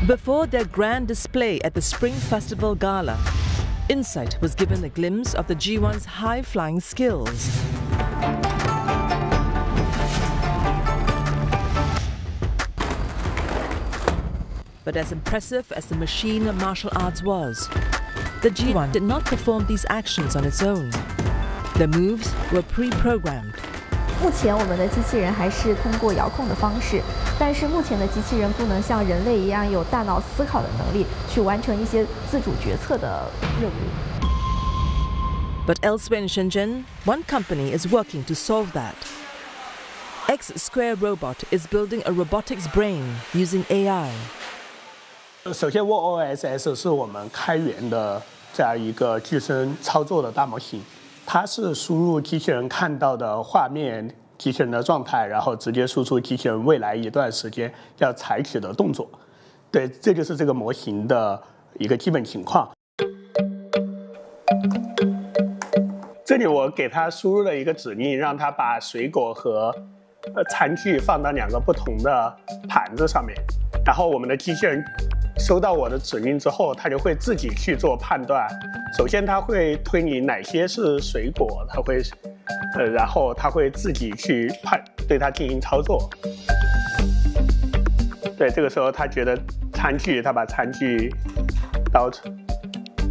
Before their grand display at the Spring Festival Gala, Insight was given a glimpse of the G1's high-flying skills. But as impressive as the machine martial arts was, the G1 did not perform these actions on its own. The moves were pre-programmed. 目前我们的机器人还是通过遥控的方式，但是目前的机器人不能像人类一样有大脑思考的能力，去完成一些自主决策的任务。 But elsewhere in Shenzhen, one company is working to solve that. X Square Robot is building a robotics brain using AI. 首先 WorkOS 是我们开源的这样一个具身操作的大模型，它是输入机器人看到的画面、机器人的状态，然后直接输出机器人未来一段时间要采取的动作。对，这就是这个模型的一个基本情况。这里我给它输入了一个指令，让它把水果和餐具放到2个不同的盘子上面，然后我们的机器人收到我的指令之后，它就会自己去做判断。首先，它会推理哪些是水果，它会，然后它会自己去对它进行操作。对，这个时候它觉得餐具，它把餐具倒出。